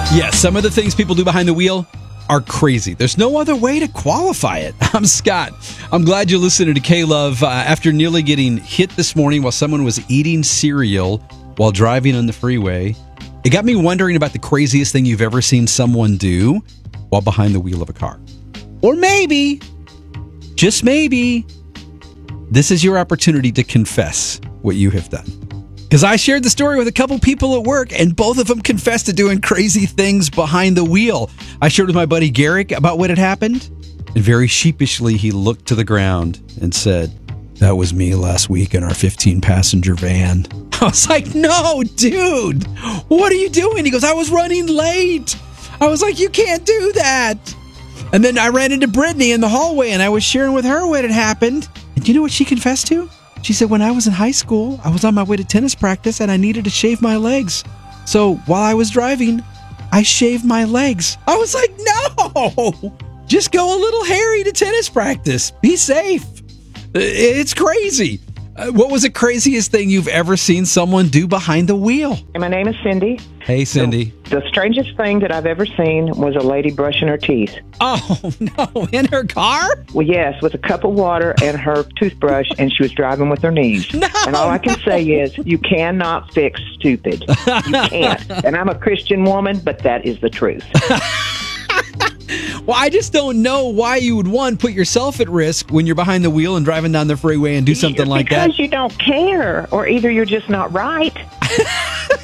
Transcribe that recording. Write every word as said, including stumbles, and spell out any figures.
Yes, some of the things people do behind the wheel are crazy. There's no other way to qualify it. I'm Scott. I'm glad you're listening to K-Love. Uh, after nearly getting hit this morning while someone was eating cereal while driving on the freeway, it got me wondering about the craziest thing you've ever seen someone do while behind the wheel of a car. Or maybe, just maybe, this is your opportunity to confess what you have done. Because I shared the story with a couple people at work, and both of them confessed to doing crazy things behind the wheel. I shared with my buddy Garrick about what had happened, and very sheepishly he looked to the ground and said, "That was me last week in our fifteen-passenger van." I was like, "No, dude, what are you doing?" He goes, "I was running late." I was like, "You can't do that." And then I ran into Brittany in the hallway, and I was sharing with her what had happened. And do you know what she confessed to? She said, when I was in high school, I was on my way to tennis practice and I needed to shave my legs. So while I was driving, I shaved my legs. I was like, no, just go a little hairy to tennis practice. Be safe. It's crazy. Uh, what was the craziest thing you've ever seen someone do behind the wheel? My name is Cindy. Hey, Cindy. The, the strangest thing that I've ever seen was a lady brushing her teeth. Oh, no, in her car? Well, yes, with a cup of water and her toothbrush, and she was driving with her knees. No, and all I can no. say is, you cannot fix stupid. You can't. And I'm a Christian woman, but that is the truth. Well, I just don't know why you would, one, put yourself at risk when you're behind the wheel and driving down the freeway and do something like that. Because you don't care, or either you're just not right.